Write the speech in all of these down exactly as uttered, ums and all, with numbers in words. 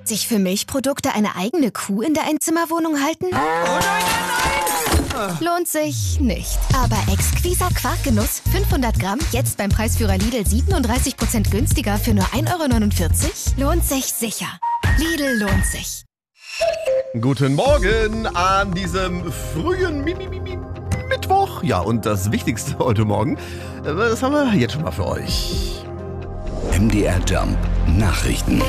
sich für Milchprodukte eine eigene Kuh in der Einzimmerwohnung halten? Oh nein, nein, nein! Lohnt sich nicht. Aber Exquisa Quarkgenuss fünfhundert Gramm, jetzt beim Preisführer Lidl siebenunddreißig Prozent günstiger für nur ein Euro neunundvierzig? Lohnt sich sicher. Lidl lohnt sich. Guten Morgen an diesem frühen Mi- Mi- Mi- Mi- Mittwoch. Ja, und das Wichtigste heute Morgen, das haben wir jetzt schon mal für euch. M D R Jump Nachrichten.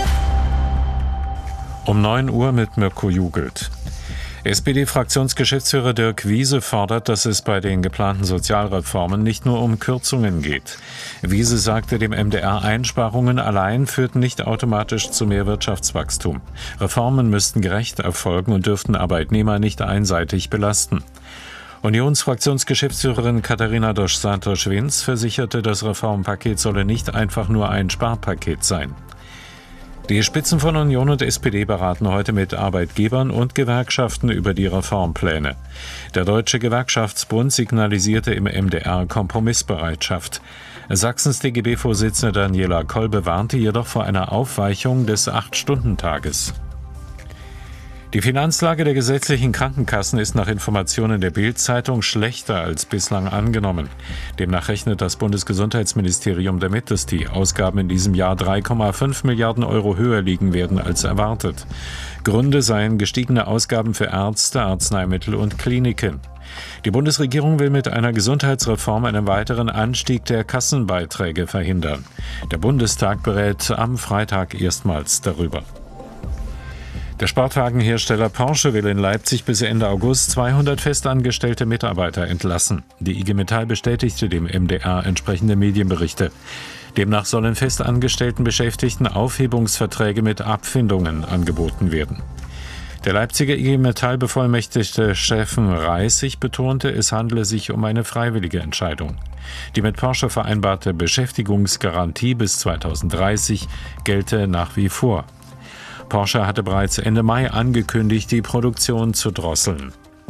Um neun Uhr mit Mirko Jugelt. S P D-Fraktionsgeschäftsführer Dirk Wiese fordert, dass es bei den geplanten Sozialreformen nicht nur um Kürzungen geht. Wiese sagte dem M D R, Einsparungen allein führten nicht automatisch zu mehr Wirtschaftswachstum. Reformen müssten gerecht erfolgen und dürften Arbeitnehmer nicht einseitig belasten. Unionsfraktionsgeschäftsführerin Katharina dos Santos-Schwinz versicherte, das Reformpaket solle nicht einfach nur ein Sparpaket sein. Die Spitzen von Union und S P D beraten heute mit Arbeitgebern und Gewerkschaften über die Reformpläne. Der Deutsche Gewerkschaftsbund signalisierte im M D R Kompromissbereitschaft. Sachsens D G B-Vorsitzende Daniela Kolbe warnte jedoch vor einer Aufweichung des acht-Stunden-Tages. Die Finanzlage der gesetzlichen Krankenkassen ist nach Informationen der Bild-Zeitung schlechter als bislang angenommen. Demnach rechnet das Bundesgesundheitsministerium damit, dass die Ausgaben in diesem Jahr drei Komma fünf Milliarden Euro höher liegen werden als erwartet. Gründe seien gestiegene Ausgaben für Ärzte, Arzneimittel und Kliniken. Die Bundesregierung will mit einer Gesundheitsreform einen weiteren Anstieg der Kassenbeiträge verhindern. Der Bundestag berät am Freitag erstmals darüber. Der Sportwagenhersteller Porsche will in Leipzig bis Ende August zweihundert festangestellte Mitarbeiter entlassen. Die I G Metall bestätigte dem M D R entsprechende Medienberichte. Demnach sollen festangestellten Beschäftigten Aufhebungsverträge mit Abfindungen angeboten werden. Der Leipziger I G Metall-Bevollmächtigte Steffen Reissig betonte, es handele sich um eine freiwillige Entscheidung. Die mit Porsche vereinbarte Beschäftigungsgarantie bis zweitausenddreißig gelte nach wie vor. Porsche hatte bereits Ende Mai angekündigt, die Produktion zu drosseln.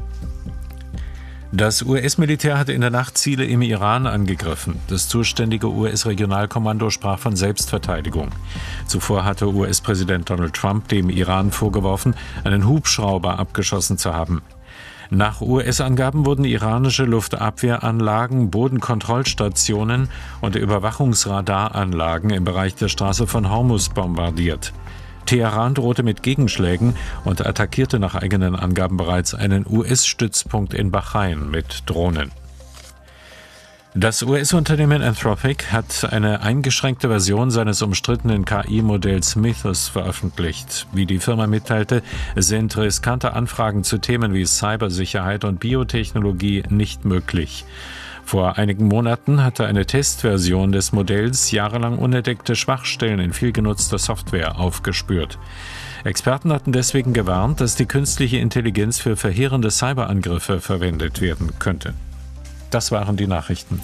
Das U S-Militär hatte in der Nacht Ziele im Iran angegriffen. Das zuständige U S-Regionalkommando sprach von Selbstverteidigung. Zuvor hatte U S-Präsident Donald Trump dem Iran vorgeworfen, einen Hubschrauber abgeschossen zu haben. Nach U S-Angaben wurden iranische Luftabwehranlagen, Bodenkontrollstationen und Überwachungsradaranlagen im Bereich der Straße von Hormuz bombardiert. Teheran drohte mit Gegenschlägen und attackierte nach eigenen Angaben bereits einen U S-Stützpunkt in Bahrain mit Drohnen. Das U S-Unternehmen Anthropic hat eine eingeschränkte Version seines umstrittenen K I-Modells Mythos veröffentlicht. Wie die Firma mitteilte, sind riskante Anfragen zu Themen wie Cybersicherheit und Biotechnologie nicht möglich. Vor einigen Monaten hatte eine Testversion des Modells jahrelang unentdeckte Schwachstellen in viel genutzter Software aufgespürt. Experten hatten deswegen gewarnt, dass die künstliche Intelligenz für verheerende Cyberangriffe verwendet werden könnte. Das waren die Nachrichten.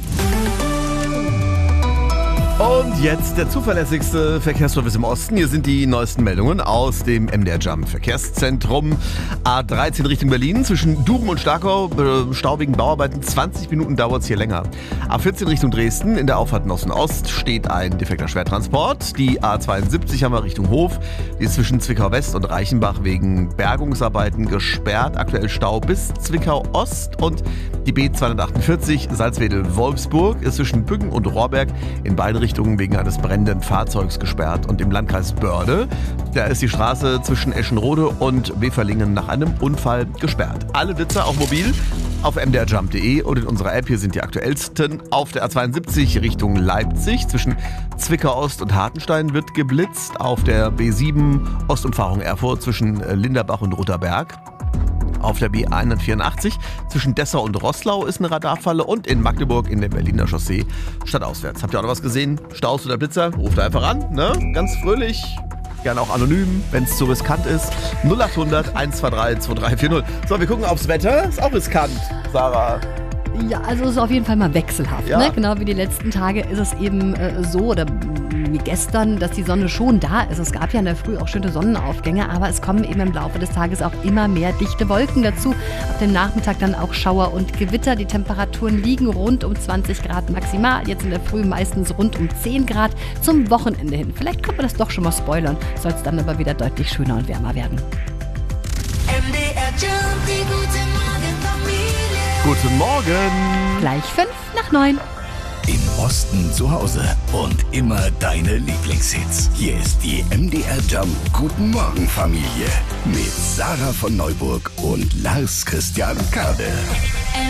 Und jetzt der zuverlässigste Verkehrsservice im Osten. Hier sind die neuesten Meldungen aus dem M D R Jump Verkehrszentrum. A dreizehn Richtung Berlin zwischen Duben und Starkau, äh, Stau wegen Bauarbeiten, zwanzig Minuten dauert es hier länger. A vierzehn Richtung Dresden, in der Auffahrt Osten-Ost steht ein defekter Schwertransport. Die A zweiundsiebzig haben wir Richtung Hof, die ist zwischen Zwickau West und Reichenbach wegen Bergungsarbeiten gesperrt. Aktuell Stau bis Zwickau Ost. Und die B zweihundertachtundvierzig Salzwedel-Wolfsburg ist zwischen Büggen und Rohrberg in beide Richtungen wegen eines brennenden Fahrzeugs gesperrt. Und im Landkreis Börde, da ist die Straße zwischen Eschenrode und Weferlingen nach einem Unfall gesperrt. Alle Blitzer auch mobil auf m d r jump punkt d e und in unserer App. Hier sind die aktuellsten. Auf der A zweiundsiebzig Richtung Leipzig zwischen Zwickau Ost und Hartenstein wird geblitzt. Auf der B sieben Ostumfahrung Erfurt zwischen Linderbach und Rotterberg. Auf der B hundertvierundachtzig zwischen Dessau und Roßlau ist eine Radarfalle und in Magdeburg in der Berliner Chaussee stadtauswärts. Habt ihr auch noch was gesehen? Staus oder Blitzer? Ruft einfach an, ne? Ganz fröhlich. Gerne auch anonym, wenn es zu riskant ist. null acht hundert eins zwei drei zwei drei vier null. So, wir gucken aufs Wetter. Ist auch riskant, Sarah. Ja, also es ist auf jeden Fall mal wechselhaft. Ja. Ne? Genau wie die letzten Tage ist es eben äh, so, oder wie gestern, dass die Sonne schon da ist. Es gab ja in der Früh auch schöne Sonnenaufgänge, aber es kommen eben im Laufe des Tages auch immer mehr dichte Wolken dazu. Ab dem Nachmittag dann auch Schauer und Gewitter. Die Temperaturen liegen rund um zwanzig Grad maximal. Jetzt in der Früh meistens rund um zehn Grad. Zum Wochenende hin. Vielleicht können wir das doch schon mal spoilern. Soll es dann aber wieder deutlich schöner und wärmer werden. M D R Jump, die gute Morgenfamilie. Guten Morgen. Gleich fünf nach neun. Im Osten zu Hause und immer deine Lieblingshits. Hier ist die M D R Jump Guten Morgen Familie mit Sarah von Neuburg und Lars Christian Kade.